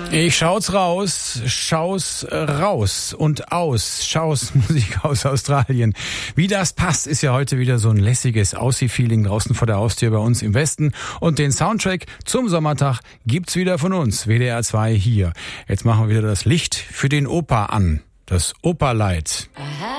Ich schau's raus und aus. Schaus Musik aus Australien. Wie das passt, ist ja heute wieder so ein lässiges Aussie-Feeling draußen vor der Haustür bei uns im Westen. Und den Soundtrack zum Sommertag gibt's wieder von uns, WDR 2 hier. Jetzt machen wir wieder das Licht für den Opa an. Das Operlied. I